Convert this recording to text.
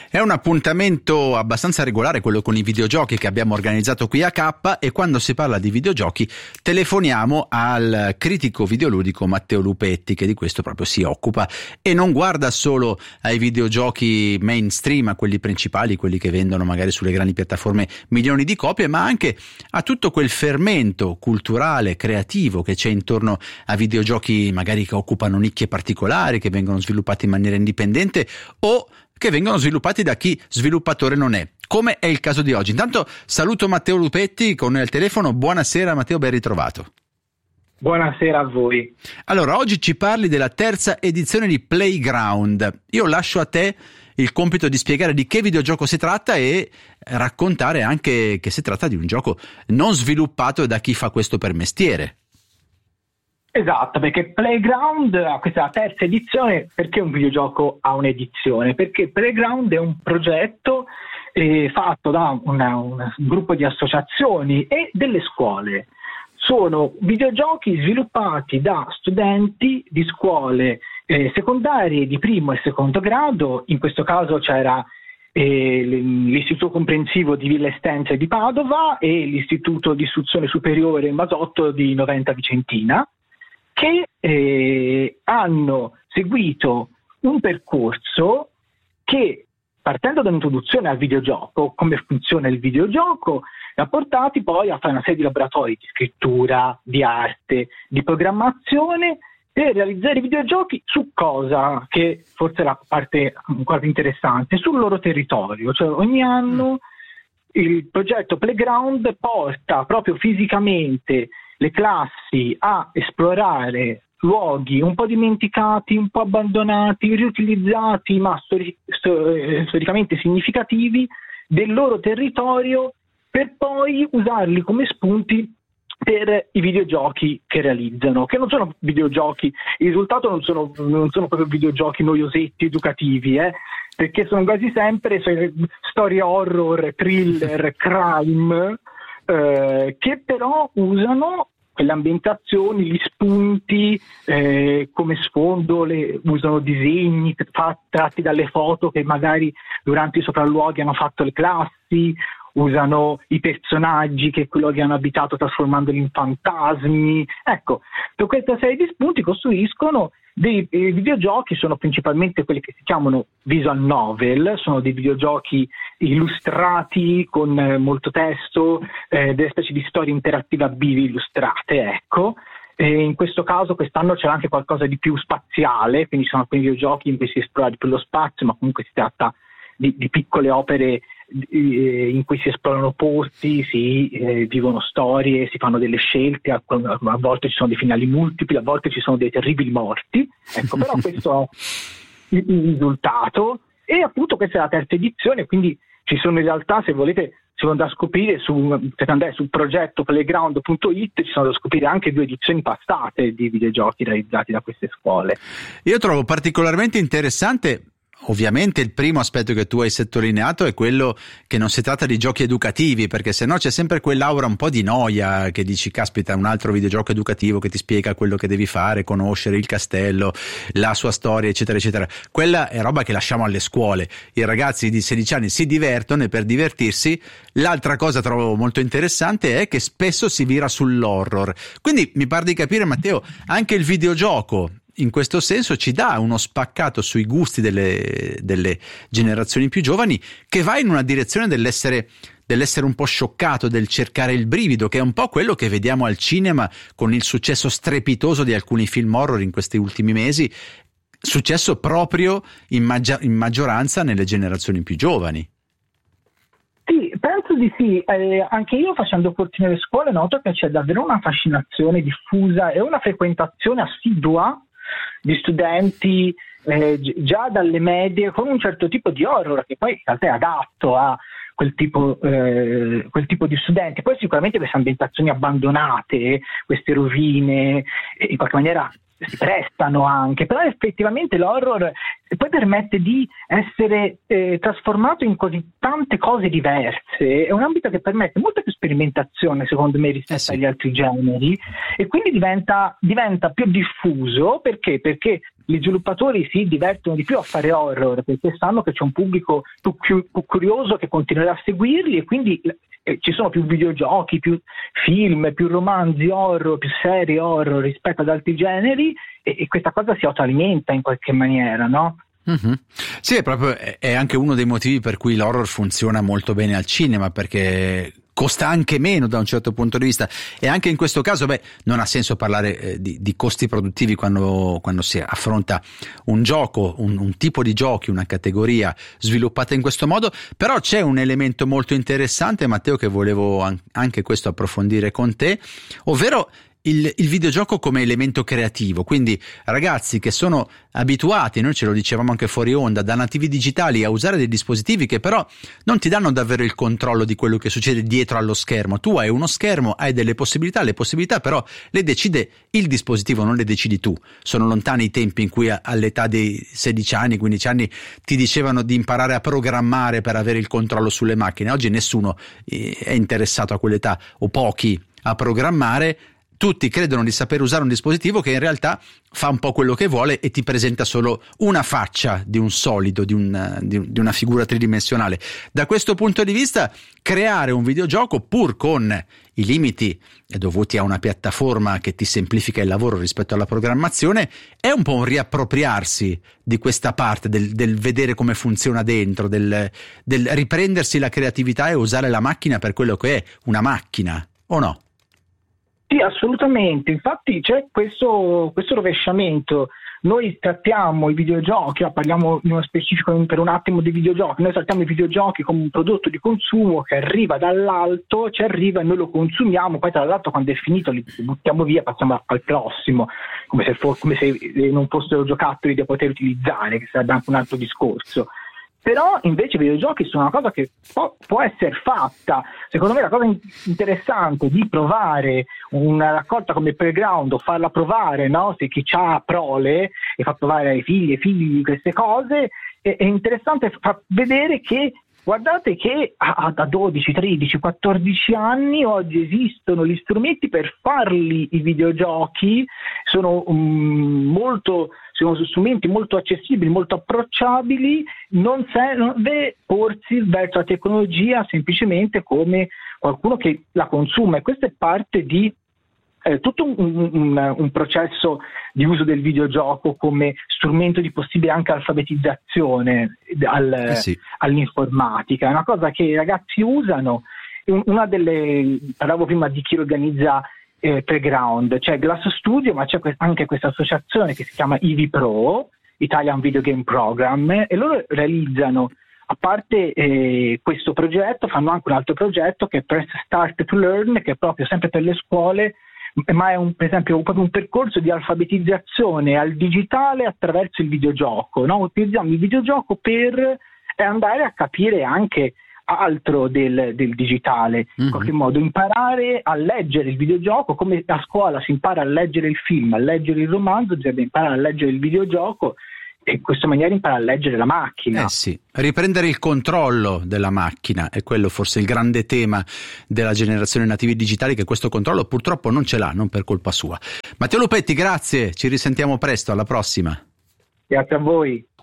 È un appuntamento abbastanza regolare quello con i videogiochi che abbiamo organizzato qui a K, e quando si parla di videogiochi telefoniamo al critico videoludico Matteo Lupetti, che di questo proprio si occupa e non guarda solo ai videogiochi mainstream, a quelli principali, quelli che vendono magari sulle grandi piattaforme milioni di copie, ma anche a tutto quel fermento culturale, creativo che c'è intorno a videogiochi magari che occupano nicchie particolari, che vengono sviluppati in maniera indipendente o che vengono sviluppati da chi sviluppatore non è, come è il caso di oggi. Intanto saluto Matteo Lupetti con il telefono. Buonasera Matteo, ben ritrovato. Buonasera a voi. Allora, oggi ci parli della terza edizione di Playground. Io lascio a te il compito di spiegare di che videogioco si tratta e raccontare anche che si tratta di un gioco non sviluppato da chi fa questo per mestiere. Esatto, perché Playground, questa è la terza edizione. Perché un videogioco ha un'edizione? Perché Playground è un progetto fatto da un gruppo di associazioni e delle scuole. Sono videogiochi sviluppati da studenti di scuole secondarie di primo e secondo grado. In questo caso c'era l'Istituto Comprensivo di Villa Estense di Padova e l'Istituto di Istruzione Superiore Masotto di Noventa Vicentina, che hanno seguito un percorso che, partendo dall'introduzione al videogioco, come funziona il videogioco, li ha portati poi a fare una serie di laboratori di scrittura, di arte, di programmazione, per realizzare videogiochi su cosa, che forse è la parte ancora più interessante, sul loro territorio. Cioè ogni anno il progetto Playground porta proprio fisicamente le classi a esplorare luoghi un po' dimenticati, un po' abbandonati, riutilizzati, ma storicamente significativi del loro territorio, per poi usarli come spunti per i videogiochi che realizzano, che non sono videogiochi, il risultato non sono proprio videogiochi noiosetti educativi, perché sono quasi sempre storie horror, thriller, crime, che però usano quelle ambientazioni, gli spunti come sfondo, usano disegni tratti dalle foto che magari durante i sopralluoghi hanno fatto le classi, usano i personaggi che quello che hanno abitato trasformandoli in fantasmi. Ecco, per questa serie di spunti costruiscono dei videogiochi. Sono principalmente quelli che si chiamano visual novel, sono dei videogiochi illustrati con molto testo, delle specie di storie interattive a bivi illustrate, ecco. E in questo caso quest'anno c'era anche qualcosa di più spaziale, quindi sono alcuni videogiochi in cui si esplora di più lo spazio, ma comunque si tratta di piccole opere in cui si esplorano posti, si vivono storie, si fanno delle scelte, a volte ci sono dei finali multipli, a volte ci sono dei terribili morti, ecco. Però questo è il risultato, e appunto questa è la terza edizione, quindi ci sono in realtà, se volete, si può andare a scoprire per andare sul progetto playground.it, ci sono da scoprire anche 2 edizioni passate di videogiochi realizzati da queste scuole. Io trovo particolarmente interessante. Ovviamente il primo aspetto che tu hai sottolineato è quello che non si tratta di giochi educativi, perché sennò c'è sempre quell'aura un po' di noia che dici caspita, un altro videogioco educativo che ti spiega quello che devi fare, conoscere il castello, la sua storia, eccetera eccetera. Quella è roba che lasciamo alle scuole. I ragazzi di 16 anni si divertono e per divertirsi. L'altra cosa trovo molto interessante è che spesso si vira sull'horror. Quindi mi pare di capire, Matteo, anche il videogioco in questo senso ci dà uno spaccato sui gusti delle generazioni più giovani, che va in una direzione dell'essere un po' scioccato, del cercare il brivido, che è un po' quello che vediamo al cinema con il successo strepitoso di alcuni film horror in questi ultimi mesi, successo proprio in maggioranza nelle generazioni più giovani. Sì, penso di sì. Anche io, facendo corsi nelle scuole, noto che c'è davvero una fascinazione diffusa e una frequentazione assidua di studenti già dalle medie con un certo tipo di horror, che poi in realtà è adatto a quel tipo di studenti. Poi sicuramente queste ambientazioni abbandonate, queste rovine, in qualche maniera si prestano anche, però effettivamente l'horror poi permette di essere trasformato in così tante cose diverse. È un ambito che permette molta più sperimentazione, secondo me, rispetto agli altri generi, e quindi diventa più diffuso. Perché gli sviluppatori si divertono di più a fare horror perché sanno che c'è un pubblico più curioso che continuerà a seguirli, e quindi ci sono più videogiochi, più film, più romanzi horror, più serie horror rispetto ad altri generi, e questa cosa si autoalimenta in qualche maniera, no? Mm-hmm. Sì, è anche uno dei motivi per cui l'horror funziona molto bene al cinema, perché costa anche meno da un certo punto di vista, e anche in questo caso non ha senso parlare di costi produttivi quando si affronta un gioco, un tipo di giochi, una categoria sviluppata in questo modo. Però c'è un elemento molto interessante, Matteo, che volevo anche questo approfondire con te, ovvero il videogioco come elemento creativo. Quindi ragazzi che sono abituati, noi ce lo dicevamo anche fuori onda, da nativi digitali a usare dei dispositivi che però non ti danno davvero il controllo di quello che succede dietro allo schermo. Tu hai uno schermo, hai delle possibilità, le possibilità però le decide il dispositivo, non le decidi tu. Sono lontani i tempi in cui all'età dei 16 anni, 15 anni ti dicevano di imparare a programmare per avere il controllo sulle macchine. Oggi nessuno è interessato a quell'età, o pochi, a programmare. Tutti credono di saper usare un dispositivo che in realtà fa un po' quello che vuole e ti presenta solo una faccia di un solido, di una figura tridimensionale. Da questo punto di vista, creare un videogioco, pur con i limiti dovuti a una piattaforma che ti semplifica il lavoro rispetto alla programmazione, è un po' un riappropriarsi di questa parte del vedere come funziona dentro, del riprendersi la creatività e usare la macchina per quello che è, una macchina, o no? Sì, assolutamente. Infatti c'è questo rovesciamento. Noi trattiamo i videogiochi, parliamo nello specifico per un attimo di videogiochi, noi trattiamo i videogiochi come un prodotto di consumo che arriva dall'alto, ci arriva e noi lo consumiamo, poi tra l'altro quando è finito li buttiamo via, passiamo al prossimo, come se non fossero giocattoli da poter utilizzare, che sarebbe anche un altro discorso. Però invece i videogiochi sono una cosa che può essere fatta. Secondo me la cosa interessante di provare una raccolta come Playground, o farla provare, no? Se chi ha prole e fa provare ai figli queste cose, è interessante far vedere che guardate che da 12, 13, 14 anni oggi esistono gli strumenti per farli i videogiochi, sono strumenti molto accessibili, molto approcciabili, non deve porsi verso la tecnologia semplicemente come qualcuno che la consuma, e questa è parte di tutto un processo di uso del videogioco come strumento di possibile anche alfabetizzazione all'informatica. È una cosa che i ragazzi usano. Parlavo prima di chi organizza Playground, c'è Glass Studio, ma c'è anche questa associazione che si chiama IVI Pro, Italian Video Game Program, e loro realizzano, a parte questo progetto, fanno anche un altro progetto che è Press Start to Learn, che è proprio sempre per le scuole, ma è per esempio proprio un percorso di alfabetizzazione al digitale attraverso il videogioco, no? Utilizziamo il videogioco per andare a capire anche altro del digitale, in qualche modo imparare a leggere il videogioco, come a scuola si impara a leggere il film, a leggere il romanzo, bisogna imparare a leggere il videogioco, e in questa maniera impara a leggere la macchina. Sì, riprendere il controllo della macchina è quello forse il grande tema della generazione nativi digitali, che questo controllo purtroppo non ce l'ha, non per colpa sua. Matteo Lupetti, grazie, ci risentiamo presto, alla prossima. Grazie a voi.